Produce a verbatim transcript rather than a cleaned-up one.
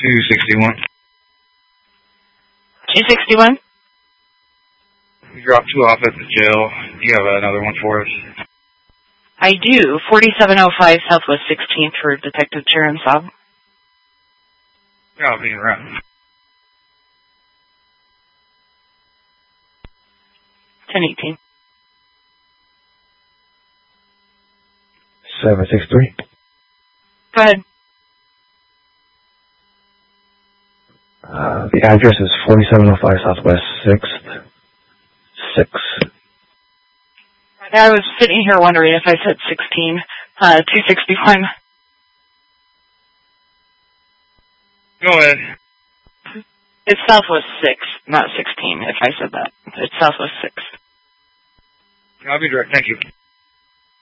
two sixty-one. two sixty-one? We dropped two off at the jail. Do you have another one for us? I do. forty-seven oh five Southwest sixteenth for Detective Charon Saab. Yeah, I'll be around. ten eighteen. seven six three. Go ahead. Uh, the address is forty-seven oh five Southwest sixth. six. I was sitting here wondering if I said sixteen. Uh, two sixty-one. Go ahead. It's Southwest six, not sixteen, if I said that. It's Southwest six. I'll be direct. Thank you.